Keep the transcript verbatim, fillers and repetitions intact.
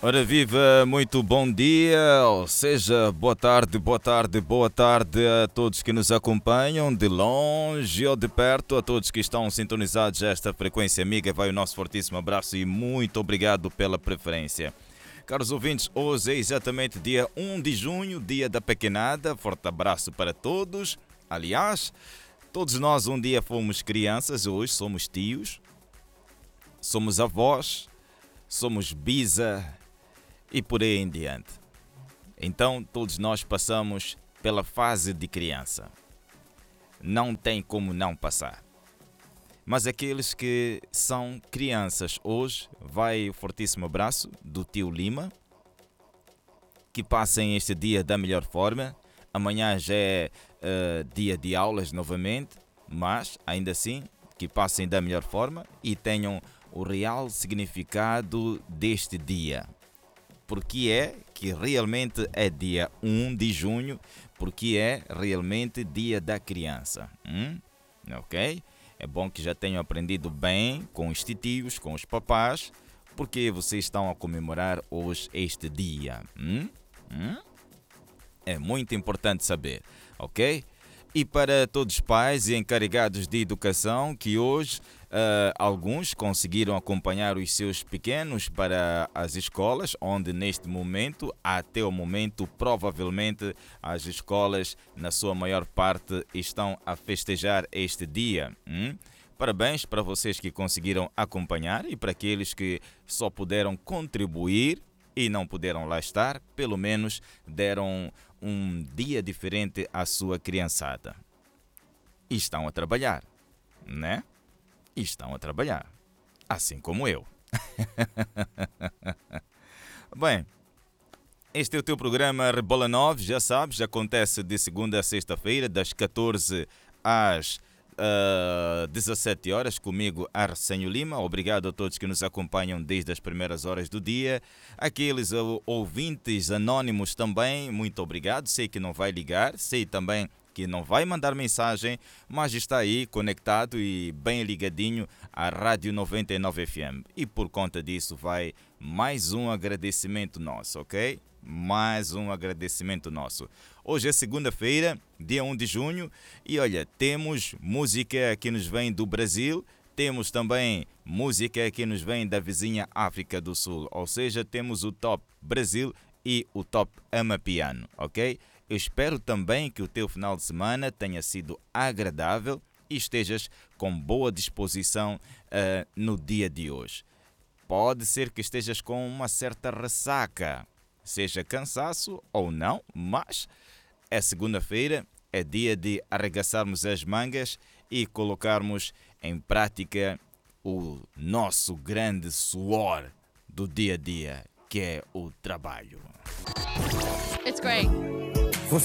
Ora viva, muito bom dia, ou seja, boa tarde, boa tarde, boa tarde a todos que nos acompanham de longe ou de perto, a todos que estão sintonizados a esta frequência amiga, vai o nosso fortíssimo abraço e muito obrigado pela preferência. Caros ouvintes, hoje é exatamente dia um de junho, dia da pequenada, forte abraço para todos. Aliás, todos nós um dia fomos crianças, hoje somos tios, somos avós, somos bisa e por aí em diante. Então, todos nós passamos pela fase de criança. Não tem como não passar. Mas aqueles que são crianças hoje, vai o fortíssimo abraço do tio Lima. Que passem este dia da melhor forma. Amanhã já é uh, dia de aulas novamente, mas ainda assim, que passem da melhor forma e tenham o real significado deste dia. Porque é que realmente é dia um de junho, porque é realmente dia da criança. Hum? Ok? É bom que já tenham aprendido bem com os titios, com os papás, porque vocês estão a comemorar hoje este dia. Hum? Hum? É muito importante saber, ok? E para todos os pais e encarregados de educação que hoje uh, alguns conseguiram acompanhar os seus pequenos para as escolas, onde neste momento, até o momento, provavelmente as escolas, na sua maior parte, estão a festejar este dia. Hum? Parabéns para vocês que conseguiram acompanhar e para aqueles que só puderam contribuir e não puderam lá estar, pelo menos deram um dia diferente à sua criançada. E estão a trabalhar, né? E estão a trabalhar, assim como eu. Bem, este é o teu programa Rebola nove, já sabes, acontece de segunda a sexta-feira, das catorze às Uh, dezessete horas, comigo Arsenio Lima. Obrigado a todos que nos acompanham desde as primeiras horas do dia. Aqueles uh, ouvintes anónimos também, muito obrigado. Sei que não vai ligar, sei também que não vai mandar mensagem, mas está aí conectado e bem ligadinho à Rádio noventa e nove F M. E por conta disso vai mais um agradecimento nosso, ok? Mais um agradecimento nosso. Hoje é segunda-feira, dia um de junho, e olha, temos música que nos vem do Brasil, temos também música que nos vem da vizinha África do Sul, ou seja, temos o Top Brasil e o Top Amapiano, ok? Eu espero também que o teu final de semana tenha sido agradável e estejas com boa disposição uh, no dia de hoje. Pode ser que estejas com uma certa ressaca, seja cansaço ou não, mas é segunda-feira, é dia de arregaçarmos as mangas e colocarmos em prática o nosso grande suor do dia a dia, que é o trabalho. It's great.